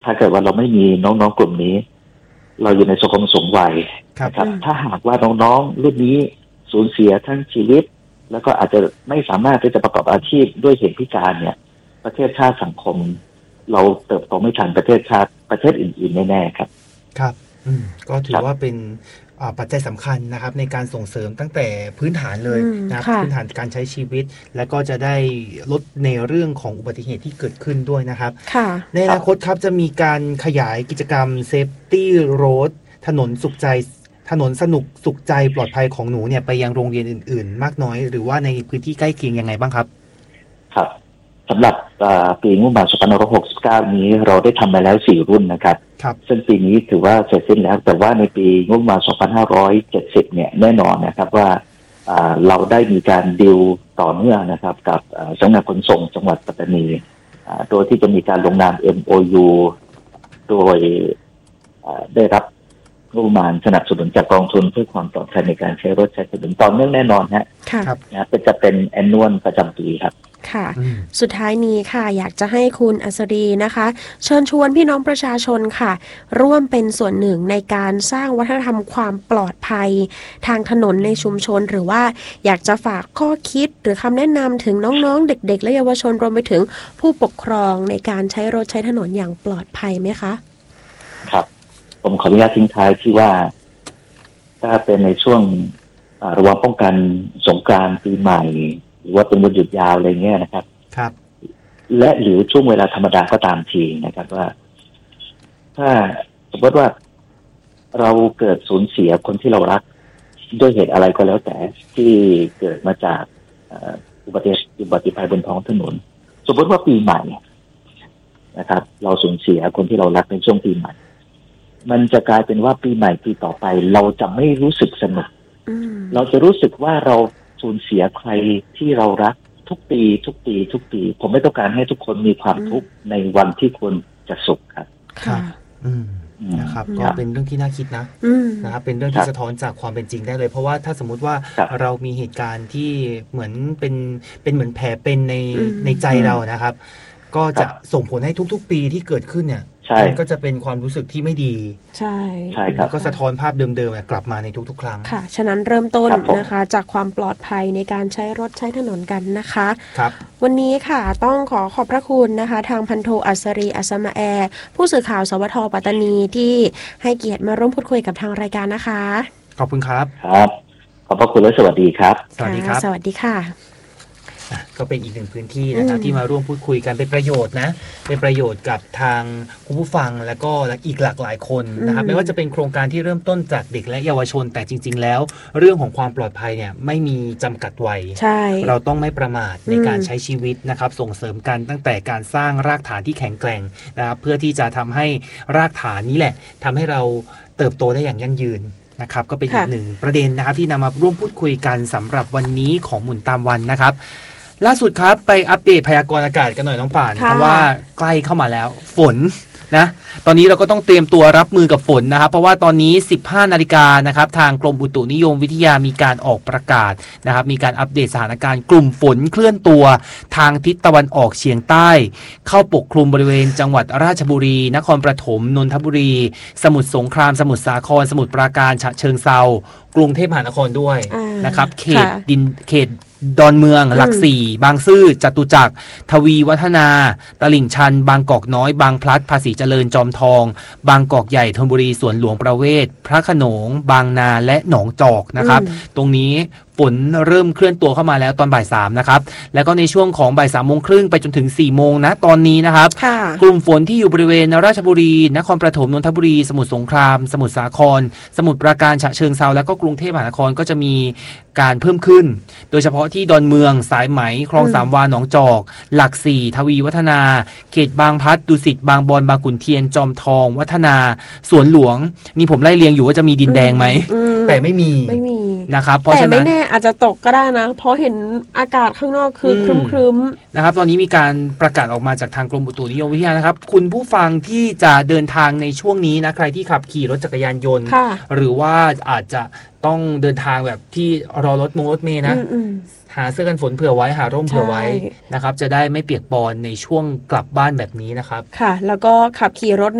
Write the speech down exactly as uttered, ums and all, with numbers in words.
ถ้าเกิดว่าเราไม่มีน้องๆกลุ่มนี้เราอยู่ในสังคมสูงวัยนะครับถ้าหากว่าน้องๆรุ่นนี้สูญเสียทั้งชีวิตแล้วก็อาจจะไม่สามารถที่จะประกอบอาชีพด้วยเหตุพิการเนี่ยประเทศชาติสังคมเราเติบโตไม่ทันประเทศชาติประเทศอื่นๆแน่ๆครับครับอืมก็ถือว่าเป็นปัจจัยสำคัญนะครับในการส่งเสริมตั้งแต่พื้นฐานเลยนะครับพื้นฐานการใช้ชีวิตและก็จะได้ลดในเรื่องของอุบัติเหตุที่เกิดขึ้นด้วยนะครับในอนาคตครับจะมีการขยายกิจกรรม Safety Road ถนนสุขใจถนนสนุกสุขใจปลอดภัยของหนูเนี่ยไปยังโรงเรียนอื่นๆมากน้อยหรือว่าในพื้นที่ใกล้เคียงยังไงบ้างครับครับสำหรับปีงบประมาณสองพันห้าร้อยหกสิบเก้านี้เราได้ทำมาแล้วสี่รุ่นนะครับซึ่งปีนี้ถือว่าเสร็จสิ้นแล้วแต่ว่าในปีงบประมาณสองพันห้าร้อยเจ็ดสิบเนี่ยแน่นอนนะครับว่าเราได้มีการดีลต่อเนื่องนะครับกับสำนักงานขนส่งจังหวัดปัตตานีโดยที่จะมีการลงนาม เอ็ม โอ ยู โดยได้รับงบประมาณสนับสนุนจากกองทุนเพื่อความปลอดภัยในการใช้รถใช้ถนนต่อเนื่องแน่นอนฮะนะเป็นจะเป็นแอนนวลประจำปีครับค่ะสุดท้ายนี้ค่ะอยากจะให้คุณอัศรีนะคะเชิญชวนพี่น้องประชาชนค่ะร่วมเป็นส่วนหนึ่งในการสร้างวัฒนธรรมความปลอดภัยทางถนนในชุมชนหรือว่าอยากจะฝากข้อคิดหรือคำแนะนำถึงน้องๆเด็กๆและเยาวชนรวมไปถึงผู้ปกครองในการใช้รถใช้ถนนอย่างปลอดภัยไหมคะครับผมขออนุญาตทิ้งท้ายที่ว่าถ้าเป็นในช่วงระหว่างป้องกันสงกรานต์ปีใหม่หรือว่าเป็นวันหยุดยาวอะไรเงี้ยนะครับครับและหรือช่วงเวลาธรรมดาก็ตามทีนะครับว่าถ้าสมมติว่าเราเกิดสูญเสียคนที่เรารักด้วยเหตุอะไรก็แล้วแต่ที่เกิดมาจากอุบัติเหตุอุบัติภัยบนท้องถนนสมมติว่าปีใหม่นะครับเราสูญเสียคนที่เรารักในช่วงปีใหม่มันจะกลายเป็นว่าปีใหม่ปีต่อไปเราจะไม่รู้สึกสนุกเราจะรู้สึกว่าเราสูญเสียใครที่เรารักทุกปีทุกปีทุกปีผมไม่ต้องการให้ทุกคนมีความทุกข์ในวันที่ควรจะสุขครับค่ะอืมนะครับก็เป็นเรื่องที่น่าคิดนะนะครับเป็นเรื่องที่สะท้อนจากความเป็นจริงได้เลยเพราะว่าถ้าสมมุติว่าเรามีเหตุการณ์ที่เหมือนเป็นเป็นเหมือนแผลเป็นในในใจเรานะครับก็จะส่งผลให้ทุกๆปีที่เกิดขึ้นเนี่ยมันก็จะเป็นความรู้สึกที่ไม่ดีใช่ใช่ครับก็สะท้อนภาพเดิมๆกลับมาในทุกๆครั้งค่ะฉะนั้นเริ่มต้นนะคะจากความปลอดภัยในการใช้รถใช้ถนนกันนะคะครับวันนี้ค่ะต้องขอขอบพระคุณนะคะทางพันโทอัศรีอัศมาแอร์ผู้สื่อข่าวสวทปัตตานีที่ให้เกียรติมาร่วมพูดคุยกับทางรายการนะคะขอบคุณครับครับขอบพระคุณและสวัสดีครับสวัสดีครับสวัสดีค่ะก็เป็นอีกหนึ่งพื้นที่นะครับที่มาร่วมพูดคุยกันเป็นประโยชน์นะเป็นประโยชน์กับทางคุณผู้ฟังและก็อีกหลากหลายคนนะครับไม่ว่าจะเป็นโครงการที่เริ่มต้นจากเด็กและเยาวชนแต่จริงๆแล้วเรื่องของความปลอดภัยเนี่ยไม่มีจำกัดวัยเราต้องไม่ประมาทในการใช้ชีวิตนะครับส่งเสริมกันตั้งแต่การสร้างรากฐานที่แข็งแกร่งนะครับเพื่อที่จะทำให้รากฐานนี้แหละทำให้เราเติบโตได้อย่างยั่งยืนนะครับก็เป็นอีกหนึ่งประเด็นนะครับที่นำมาร่วมพูดคุยกันสำหรับวันนี้ของหมุนตามวันนะครับล่าสุดครับไปอัปเดตพยากรณ์อากาศกันหน่อยน้องป่านเพราะว่าใกล้เข้ามาแล้วฝนนะตอนนี้เราก็ต้องเตรียมตัวรับมือกับฝนนะครับเพราะว่าตอนนี้ สิบห้านาฬิกานะครับทางกรมอุตุนิยมวิทยามีการออกประกาศนะครับมีการอัปเดตสถานการณ์กลุ่มฝนเคลื่อนตัวทางทิศตะวันออกเฉียงใต้เข้าปกคลุมบริเวณจังหวัดราชบุรีนครปฐมนนทบุรีสมุทรสงครามสมุทรสาครสมุทรปราการฉะเชิงเทรากรุงเทพมหานครด้วยนะครับเขตดินเขตดอนเมืองหลักสี่บางซื่อจตุจักรทวีวัฒนาตลิ่งชันบางกอกน้อยบางพลัดภาษีเจริญจอมทองบางกอกใหญ่ธนบุรีสวนหลวงประเวศพระโขนงบางนาและหนองจอกนะครับตรงนี้ฝนเริ่มเคลื่อนตัวเข้ามาแล้วตอนบ่ายสามนะครับแล้วก็ในช่วงของบ่ายสามโมงครึ่งไปจนถึงสี่โมงนะตอนนี้นะครับกลุ่มฝนที่อยู่บริเวณราชบุรีนครปฐมนนทบุรีสมุทรสงครามสมุทรสาครสมุทรปราการฉะเชิงเทราและก็กรุงเทพมหานครก็จะมีการเพิ่มขึ้นโดยเฉพาะที่ดอนเมืองสายไหมคลองสามวาหนองจอกหลักสี่ทวีวัฒนาเขตบางพลัดดุสิตบางบอนบางขุนเทียนจอมทองวัฒนาสวนหลวงนี่ผมไล่เรียงอยู่ว่าจะมีดินแดงไหมแต่ไม่มีไม่มีนะครับเพราะฉะนั้นแต่ไม่แน่อาจจะตกก็ได้นะเพราะเห็นอากาศข้างนอกคือครึ้มๆนะครับตอนนี้มีการประกาศออกมาจากทางกรมอุตุนิยมวิทยานะครับคุณผู้ฟังที่จะเดินทางในช่วงนี้นะใครที่ขับขี่รถจักรยานยนต์หรือว่าอาจจะต้องเดินทางแบบที่รอรถมงรถเมล์นะหาเสื้อกันฝนเผื่อไว้หาร่มเผื่อไว้นะครับจะได้ไม่เปียกปอนในช่วงกลับบ้านแบบนี้นะครับค่ะแล้วก็ขับขี่รถ